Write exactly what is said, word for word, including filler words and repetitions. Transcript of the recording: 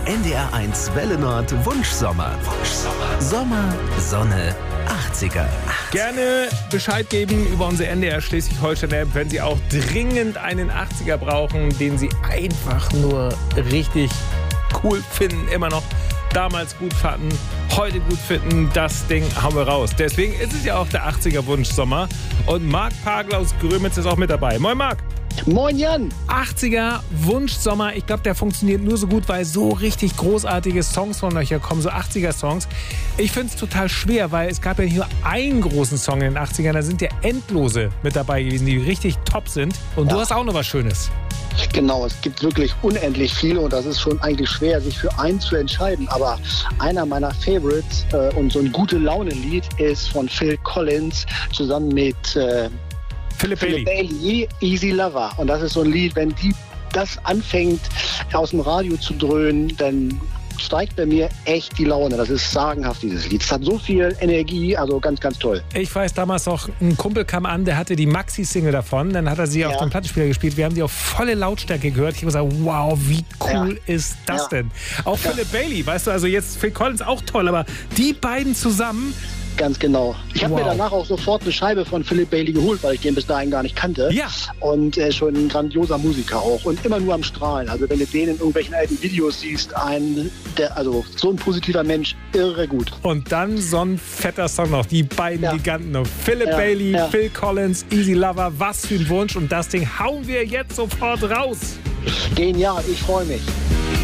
N D R eins Welle Nord Wunschsommer. Wunschsommer. Sommer, Sonne, achtziger. Gerne Bescheid geben über unsere N D R Schleswig-Holstein-App, wenn Sie auch dringend einen achtziger brauchen, den Sie einfach nur richtig cool finden, immer noch damals gut fanden, heute gut finden. Das Ding hauen wir raus. Deswegen ist es ja auch der achtziger Wunschsommer. Und Marc Pagel aus Grömitz ist auch mit dabei. Moin Marc. Moin Jan. achtziger Wunschsommer. Ich glaube, der funktioniert nur so gut, weil so richtig großartige Songs von euch hier kommen, so achtziger-Songs. Ich finde es total schwer, weil es gab ja nicht nur einen großen Song in den achtzigern, da sind ja endlose mit dabei gewesen, die richtig top sind. Und ja. Du hast auch noch was Schönes. Genau, es gibt wirklich unendlich viele und das ist schon eigentlich schwer, sich für einen zu entscheiden. Aber einer meiner Favorites äh, und so ein Gute-Laune-Lied ist von Phil Collins zusammen mit äh, Philip, Philip Bailey. Bailey, Easy Lover. Und das ist so ein Lied, wenn die das anfängt aus dem Radio zu dröhnen, dann steigt bei mir echt die Laune. Das ist sagenhaft, dieses Lied. Es hat so viel Energie, also ganz, ganz toll. Ich weiß damals noch, ein Kumpel kam an, der hatte die Maxi-Single davon, dann hat er sie ja. auf dem Plattenspieler gespielt. Wir haben die auf volle Lautstärke gehört. Ich habe gesagt, wow, wie cool ja. ist das ja. denn? Auch ja. Philip Bailey, weißt du, also jetzt Phil Collins auch toll, aber die beiden zusammen. Ganz genau. Ich habe wow. mir danach auch sofort eine Scheibe von Philip Bailey geholt, weil ich den bis dahin gar nicht kannte. Ja. Und er ist schon ein grandioser Musiker auch und immer nur am Strahlen. Also wenn du den in irgendwelchen alten Videos siehst, ein, der, also so ein positiver Mensch, irre gut. Und dann so ein fetter Song noch, die beiden ja. Giganten noch. Philip ja. Bailey, ja. Phil Collins, Easy Lover, was für ein Wunsch. Und das Ding hauen wir jetzt sofort raus. Genial, ich freue mich.